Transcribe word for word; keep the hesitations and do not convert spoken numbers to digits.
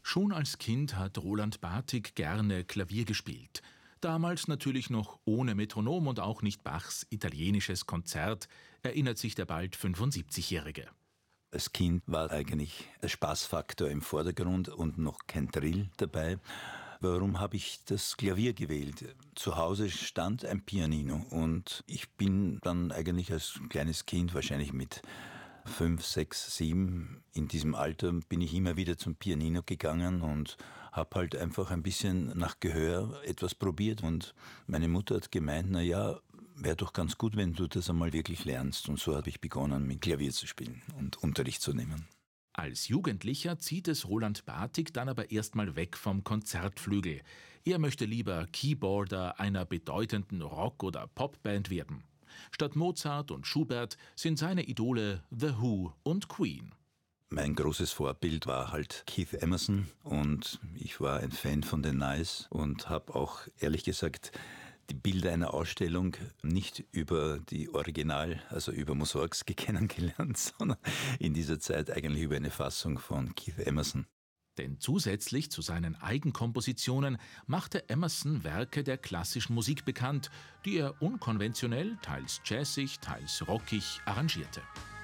Schon als Kind hat Roland Bartik gerne Klavier gespielt. Damals natürlich noch ohne Metronom und auch nicht Bachs italienisches Konzert, erinnert sich der bald fünfundsiebzigjährige. Als Kind war eigentlich der Spaßfaktor im Vordergrund und noch kein Drill dabei. Warum habe ich das Klavier gewählt? Zu Hause stand ein Pianino und ich bin dann eigentlich als kleines Kind, wahrscheinlich mit fünf, sechs, sieben, in diesem Alter bin ich immer wieder zum Pianino gegangen und habe halt einfach ein bisschen nach Gehör etwas probiert. Und meine Mutter hat gemeint, na ja, wäre doch ganz gut, wenn du das einmal wirklich lernst. Und so habe ich begonnen, mit Klavier zu spielen und Unterricht zu nehmen. Als Jugendlicher zieht es Roland Bartik dann aber erstmal weg vom Konzertflügel. Er möchte lieber Keyboarder einer bedeutenden Rock- oder Popband werden. Statt Mozart und Schubert sind seine Idole The Who und Queen. Mein großes Vorbild war halt Keith Emerson und ich war ein Fan von den Nice und habe auch ehrlich gesagt die Bilder einer Ausstellung nicht über die Original, also über Mussorgsky kennengelernt, sondern in dieser Zeit eigentlich über eine Fassung von Keith Emerson. Denn zusätzlich zu seinen Eigenkompositionen machte Emerson Werke der klassischen Musik bekannt, die er unkonventionell, teils jazzig, teils rockig arrangierte.